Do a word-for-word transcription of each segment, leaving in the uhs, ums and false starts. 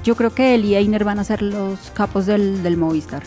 Yo creo que él y Einer van a ser los capos del, del Movistar.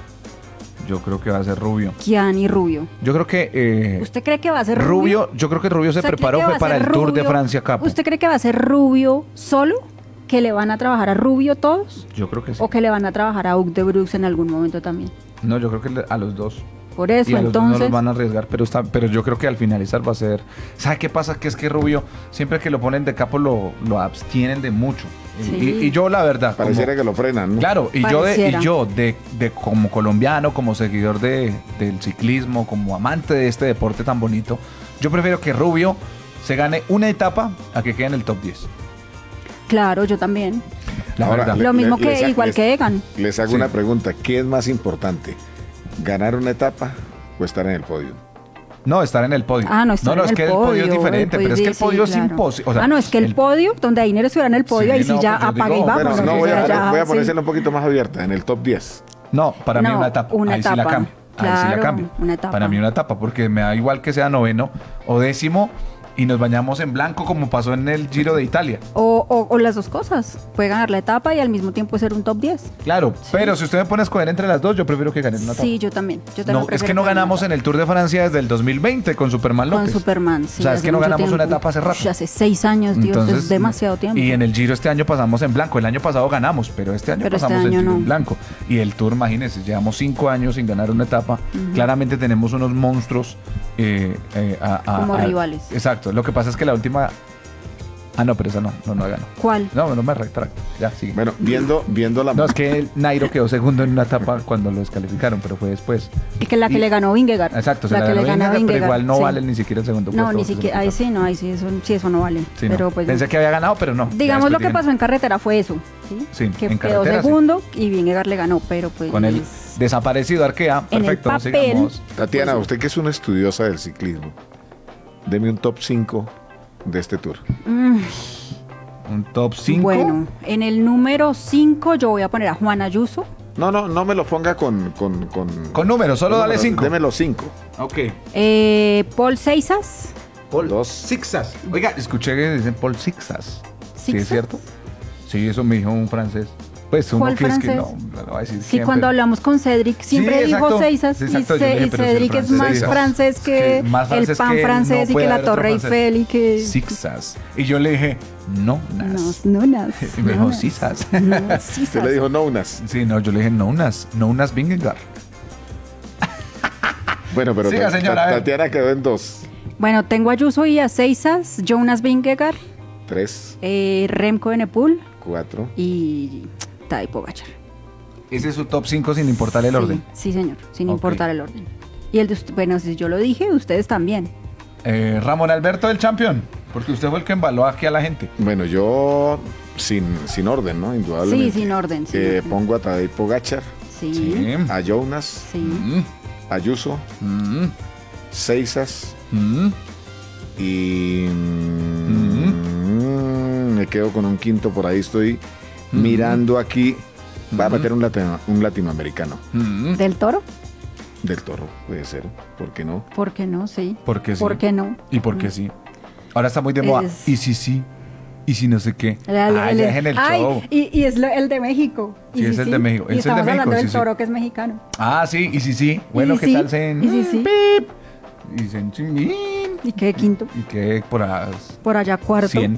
Yo creo que va a ser Rubio. Kian y Rubio. Yo creo que... Eh, ¿Usted cree que va a ser Rubio? Rubio? Yo creo que Rubio se ¿Usted cree preparó que fue va a para el ser Tour de Rubio? Francia Capo. ¿Usted cree que va a ser Rubio solo? ¿Que le van a trabajar a Rubio todos? Yo creo que sí. ¿O que le van a trabajar a Hug de Brooks en algún momento también? No, yo creo que le- a los dos. Por eso, Y a los dos no entonces... los van a arriesgar, pero está, pero yo creo que al finalizar va a ser... ¿Sabe qué pasa? Que es que Rubio, siempre que lo ponen de capo, lo, lo abstienen de mucho. Y- Sí. Y, y yo, la verdad... como- Pareciera que lo frenan, ¿no? Claro, y yo, de, Pareciera. y yo de, de como colombiano, como seguidor de, del ciclismo, como amante de este deporte tan bonito, yo prefiero que Rubio se gane una etapa a que quede en el top diez. Claro, yo también. La Ahora, verdad. le- Lo mismo le- que les ha- igual les- que Egan. Les hago Sí. una pregunta. ¿Qué es más importante? ¿Ganar una etapa o estar en el podio? No, estar en el podio. Ah, no, estar no, no, en es el que podio, el podio es el diferente, podio, pero es que el sí, podio sí, es claro. imposible. O sea, ah, no, es que el, podio, donde Einer estuviera en el podio, Sí, ahí sí no, ya pues yo apague y digo, vámonos. Bueno, no, o voy sea, a, ya, voy a sí. ponérsela un poquito más abierta, en el top diez. No, para mí No, una etapa. una Ahí sí la etapa. cambio. Ahí sí la Claro, cambio. una etapa. Para mí una etapa, porque me da igual que sea noveno o décimo y nos bañamos en blanco como pasó en el Giro de Italia. O, o, o las dos cosas. Puede ganar la etapa y al mismo tiempo ser un top diez. Claro, pero si usted me pone a escoger entre las dos, yo prefiero que gane una etapa. Sí, yo también. Yo también No, es prefiero que no ganar ganamos una en el Tour de Francia desde el dos mil veinte con Superman etapa. López. Con Superman, sí. O sea, es hace que no mucho ganamos una tiempo. etapa hace rato. Ush, hace seis años, Dios, es demasiado tiempo. Y en el Giro este año pasamos en blanco. El año pasado ganamos, pero este año Pero este pasamos año el Giro no. en blanco. Y el Tour, imagínense, llevamos cinco años sin ganar una etapa. Claramente tenemos unos monstruos eh, eh, a- a- Como a- rivales. Exacto. Lo que pasa es que la última... Ah, no, pero esa no, no, no ganó. ¿Cuál? No, no me retracto. Ya, sigue. Bueno, viendo, viendo la... No, es que Nairo quedó segundo en una etapa cuando lo descalificaron, pero fue después. Es que la que Y- le ganó Vingegaard. Exacto, se la la que le ganó gana Vingegaard, pero Vingegaard, igual no sí. vale ni siquiera el segundo puesto. No, ni que siquiera. se Ahí lo sí, no, ahí sí, eso, sí, eso no vale. Sí, pero no. pues. Pensé que había ganado, pero no. Ya Digamos lo después que dije, pasó en carretera fue eso. Sí, Sí, que en quedó carretera, sí. segundo y Vingegaard le ganó, pero pues. Con el desaparecido Arkea. En el Perfecto, papel. sigamos. Tatiana, Pues- usted que es una estudiosa del ciclismo, deme un top cinco de este tour. Mm, Un top cinco. Bueno, en el número cinco yo voy a poner a Juan Ayuso. No, no, no me lo ponga con... Con, con, Con números, solo con dale números, cinco. Deme los cinco. Ok. Eh, Paul Seisas. Paul Dos. Sixas. Oiga, escuché que dicen Paul Sixas. ¿Sí ¿Sixas? es cierto? Sí, eso me dijo un francés. Pues uno ¿Cuál que es que francés? no, lo voy a decir Sí, siempre. cuando hablamos con Cedric siempre Sí, dijo exacto. Seisas Sí, y, exacto, yo Ce- le dije, y pero si el Cedric es francés más dijo- francés que, es que más el francés pan que francés no y que puede la haber otro Torre francés. Eiffel y que... Sixas. Y yo le dije, no, No, nas. no, nas, Y me dijo, no, nas. sisas. No, Usted sisas. le dijo no unas. Sí, no, yo le dije, no unas, no unas Vingegaard. Bueno, pero Siga, Ta- señora, a ver. Tatiana quedó en dos. Bueno, tengo a Ayuso y a Seisas, Jonas Vingegaard, Tres, eh, Remco Evenepoel cuatro. y Tadej Pogacar. Ese es su top cinco sin importar el Sí, orden. Sí, señor, sin Ok. importar el orden. Y el de usted, bueno, si yo lo dije, ustedes también. Eh, Ramón Alberto del Champion, porque usted fue el que embaló aquí a la gente. Bueno, yo sin, sin orden, ¿no? Indudablemente. Sí, sin orden, sin Eh, orden. Pongo a Tadej Pogacar, Sí, Sí. sí. a Jonas, Mm, Ayuso, mm, Seisas mm. y... mm, me quedo con un quinto por ahí. Estoy mirando aquí. Va a meter un, latino- un latinoamericano. Mm. ¿Del Toro? Del Toro, puede ser. ¿Por qué no? ¿Por qué no? Sí. Porque sí. ¿Por qué no? Y porque sí. Ahora está muy de moda. Es- Y si sí. Y si no sé qué. El- el- ah, el- ya es en el ay, show. Y, y es lo- el de México. Sí, Y es el de México. Y Es el de estamos México, hablando sí, del sí. Toro, que es mexicano. Ah, sí, y si sí. Bueno, Y ¿qué sí, tal se y sí, sí. Pip. Y se chingín. Y qué quinto. Y que por las Por allá cuarto. cien.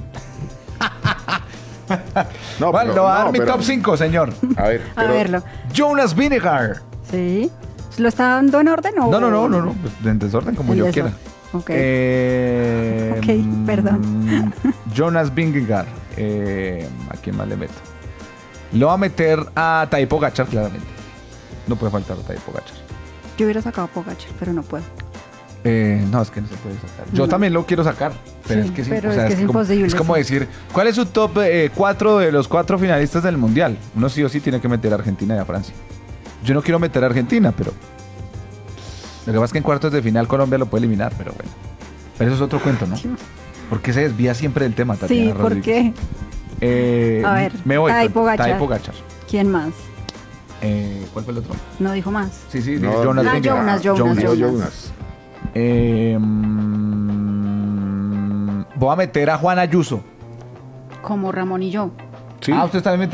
No, Bueno, pero- le voy a dar no, mi pero- top cinco, señor. A ver, A pero- verlo. Jonas Vingegaard. Sí. ¿Lo está dando en orden o...? No, no, no, no, no. Pues, en desorden como En yo desorden. quiera. Ok. Eh, Ok, perdón. mm, Jonas Vingegaard. Eh, ¿A quién más le meto? Lo va a meter a Tadej Pogacar, claramente. No puede faltar a Tadej Pogacar. Yo hubiera sacado a Pogacar, pero no puedo. Eh, no, es que no se puede sacar. Yo No. también lo quiero sacar, pero Sí, es que sí. pero o sea, es que es como, imposible, es como sí. decir, ¿cuál es su top cuatro de los cuatro finalistas del Mundial? Uno sí o sí tiene que meter a Argentina y a Francia. Yo no quiero meter a Argentina, pero... Lo que pasa es que en cuartos de final Colombia lo puede eliminar, pero bueno. Pero eso es otro cuento, ¿no? ¿Por qué se desvía siempre del tema, Tatiana Sí, ¿por Rodríguez? qué? Eh, A ver, me voy Tadej con Pogacar. Tadej Pogacar. ¿Quién más? Eh, ¿Cuál fue el otro? No dijo más. Sí, sí, No, Jonas Ah, Vingegaard. Jonas, Jonas, Digo Jonas. Jonas. Eh, mm, voy a meter a Juan Ayuso. Como Ramón y yo. Sí. Ah, usted también